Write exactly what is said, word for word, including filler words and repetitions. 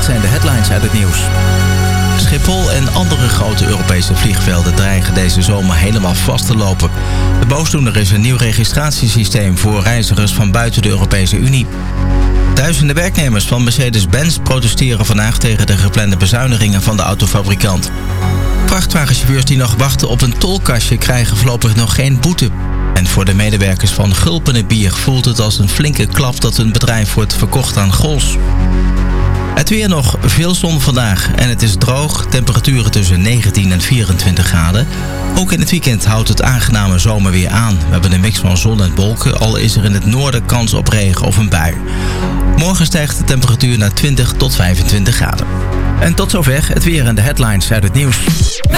zijn de headlines uit het nieuws. Schiphol en andere grote Europese vliegvelden dreigen deze zomer helemaal vast te lopen. De boosdoener is een nieuw registratiesysteem voor reizigers van buiten de Europese Unie. Duizenden werknemers van Mercedes-Benz protesteren vandaag tegen de geplande bezuinigingen van de autofabrikant. Vrachtwagenchauffeurs die nog wachten op een tolkastje krijgen voorlopig nog geen boete. En voor de medewerkers van Gulpene Bier voelt het als een flinke klap dat hun bedrijf wordt verkocht aan Gols. Het weer nog, veel zon vandaag en het is droog, temperaturen tussen negentien en vierentwintig graden. Ook in het weekend houdt het aangename zomerweer aan. We hebben een mix van zon en wolken, al is er in het noorden kans op regen of een bui. Morgen stijgt de temperatuur naar twintig tot vijfentwintig graden. En tot zover het weer en de headlines uit het nieuws.